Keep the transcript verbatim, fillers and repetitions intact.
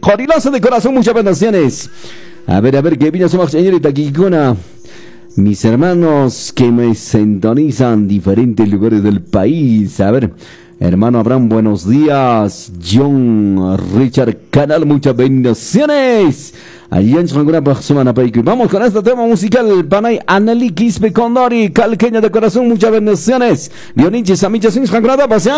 Coriloso de corazón, muchas bendiciones. A ver, a ver, que vino somos señorita Kikuna. Mis hermanos que me sintonizan en diferentes lugares del país. A ver, hermano Abraham, buenos días. John Richard Canal, muchas bendiciones. Allí en vamos con este tema musical. Panay Anali Quispe Condori, calqueña de corazón, muchas bendiciones. Dioninches, amichas, sin